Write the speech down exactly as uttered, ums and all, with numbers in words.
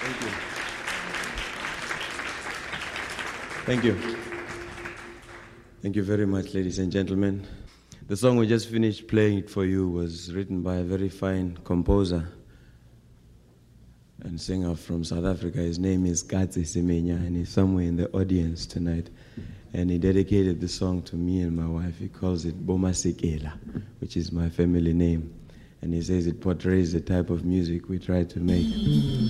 Thank you. Thank you very much, ladies and gentlemen. The song we just finished playing it for you was written by a very fine composer and singer from South Africa. His name is Katsi Semenya, and he's somewhere in the audience tonight. And he dedicated the song to me and my wife. He calls it Boma Sekela, which is my family name. And he says it portrays the type of music we try to make.